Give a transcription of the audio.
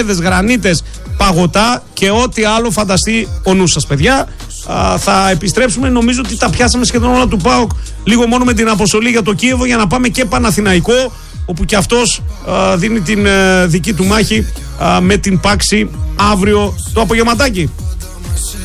σαλέδες, γρανίτες, παγωτά και ό,τι άλλο φανταστεί ο νους σας, παιδιά. Θα επιστρέψουμε, νομίζω ότι τα πιάσαμε σχεδόν όλα του ΠΑΟΚ, λίγο μόνο με την αποστολή για το Κίεβο, για να πάμε και Παναθηναϊκό, όπου και αυτός δίνει την δική του μάχη με την Πάξη αύριο το απογευματάκι.